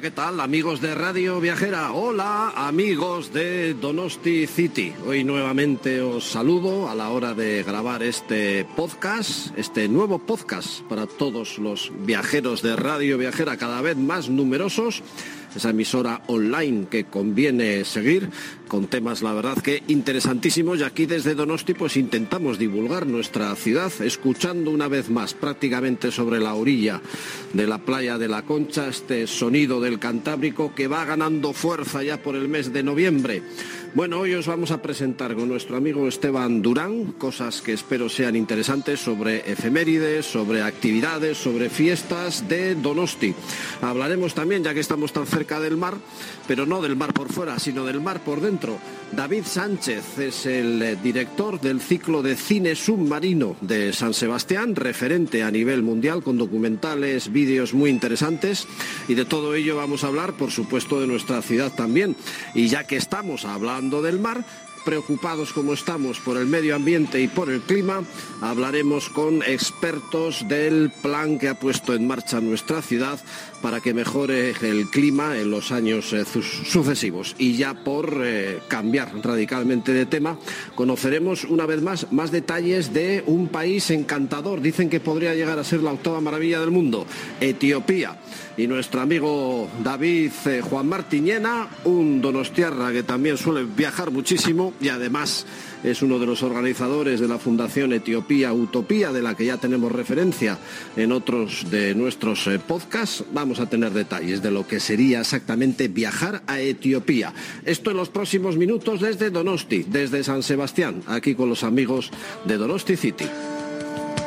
¿qué tal, amigos de Radio Viajera? Hola, amigos de Donosti City. Hoy nuevamente os saludo a la hora de grabar este podcast, este nuevo podcast para todos los viajeros de Radio Viajera, cada vez más numerosos. Esa emisora online que conviene seguir, con temas, la verdad, que interesantísimos. Y aquí desde Donosti pues intentamos divulgar nuestra ciudad, escuchando una vez más, prácticamente sobre la orilla de la playa de la Concha, este sonido del Cantábrico que va ganando fuerza ya por el mes de noviembre. Bueno, hoy os vamos a presentar con nuestro amigo Esteban Durán cosas que espero sean interesantes sobre efemérides, sobre actividades, sobre fiestas de Donosti. Hablaremos también, ya que estamos tan cerca del mar, pero no del mar por fuera, sino del mar por dentro. David Sánchez es el director del ciclo de cine submarino de San Sebastián, referente a nivel mundial, con documentales, vídeos muy interesantes, y de todo ello vamos a hablar, por supuesto, de nuestra ciudad también. Y ya que estamos hablando del mar, preocupados como estamos por el medio ambiente y por el clima, hablaremos con expertos del plan que ha puesto en marcha nuestra ciudad para que mejore el clima en los años sucesivos. Y ya por cambiar radicalmente de tema, conoceremos una vez más detalles de un país encantador. Dicen que podría llegar a ser la octava maravilla del mundo, Etiopía. Y nuestro amigo David Juan Martiñena, un donostiarra que también suele viajar muchísimo y además es uno de los organizadores de la Fundación Etiopía Utopía, de la que ya tenemos referencia en otros de nuestros podcasts. Vamos a tener detalles de lo que sería exactamente viajar a Etiopía. Esto en los próximos minutos desde Donosti, desde San Sebastián, aquí con los amigos de Donosti City.